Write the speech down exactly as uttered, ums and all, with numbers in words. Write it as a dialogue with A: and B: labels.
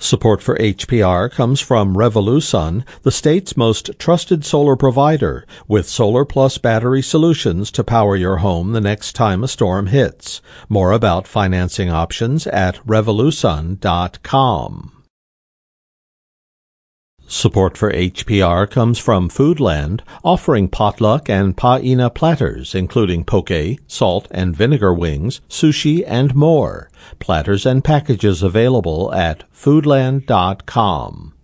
A: Support for H P R comes from Revolusun, the state's most trusted solar provider, with Solar Plus battery solutions to power your home the next time a storm hits. More about financing options at revolusun dot com. Support for H P R comes from Foodland, offering potluck and paella platters, including poke, salt and vinegar wings, sushi, and more. Platters and packages available at foodland dot com.